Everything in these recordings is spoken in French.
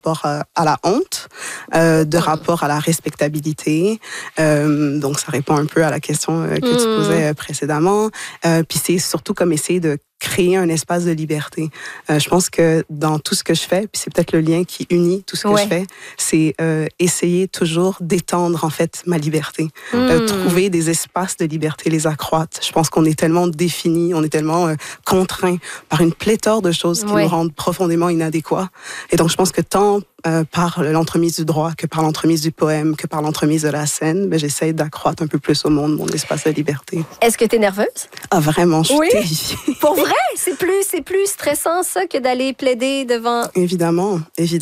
rapport à la honte, de rapport à la respectabilité. Donc, ça répond un peu à la question que tu posais précédemment. Puis c'est surtout comme essayer de créer un espace de liberté. Je pense que dans tout ce que je fais, puis c'est peut-être le lien qui unit tout ce que je fais, c'est essayer toujours d'étendre en fait ma liberté, trouver des espaces de liberté, les accroître. Je pense qu'on est tellement définis, on est tellement contraints par une pléthore de choses qui nous rendent profondément inadéquats. Et donc je pense que tant par l'entremise du droit, que par l'entremise du poème, que par l'entremise de la scène, ben, j'essaie d'accroître un peu plus au monde mon espace de liberté. Est-ce que tu es nerveuse? Ah, vraiment, je suis terrifiée. Pour vrai? C'est plus stressant, ça, que d'aller plaider devant... Évidemment. Il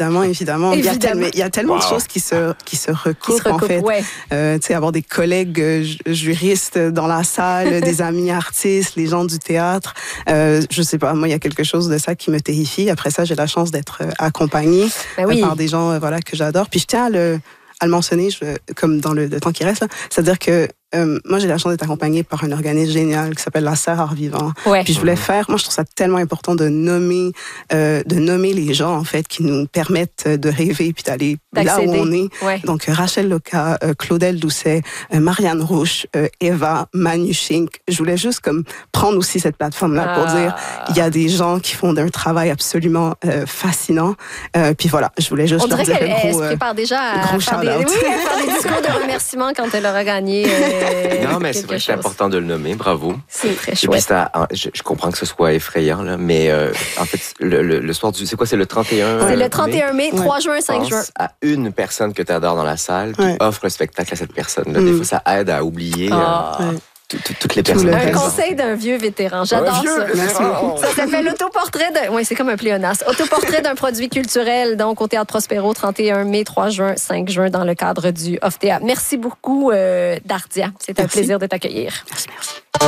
y a tellement de choses qui se recoupent, en fait. Tu sais, avoir des collègues juristes dans la salle, des amis artistes, les gens du théâtre. Je sais pas, moi, il y a quelque chose de ça qui me terrifie. Après ça, j'ai la chance d'être accompagnée par des gens que j'adore. Puis je tiens à le mentionner, comme dans le temps qui reste, c'est-à-dire que moi, j'ai la chance d'être accompagnée par un organisme génial qui s'appelle la Serre Art Vivant. Puis je voulais moi, je trouve ça tellement important de nommer les gens, en fait, qui nous permettent de rêver puis d'aller là où on est. Donc, Rachel Loca, Claudel Doucet, Marianne Rouche, Eva, Manu Schink. Je voulais juste comme prendre aussi cette plateforme-là pour dire, il y a des gens qui font un travail absolument fascinant. Puis voilà, je voulais juste leur dire elle se prépare déjà à faire des discours de remerciement quand elle aura gagné. Non, mais c'est vrai que c'est important de le nommer. Bravo. C'est très chouette. Je comprends que ce soit effrayant, là, mais en fait, le soir du... C'est quoi? C'est le 31 C'est le 31 mai, 3 juin, 5 juin. Pense à une personne que tu adores dans la salle, puis offre le spectacle à cette personne-là. Des fois, ça aide à oublier... toutes les personnes. Un conseil d'un vieux vétéran. J'adore ça. Ça s'appelle l'autoportrait d'un... Oui, c'est comme un pléonasme. Autoportrait d'un produit culturel, donc au Théâtre Prospero, 31 mai, 3 juin, 5 juin, dans le cadre du Off Théâtre. Merci beaucoup, Dardia. C'est un plaisir de t'accueillir. Merci.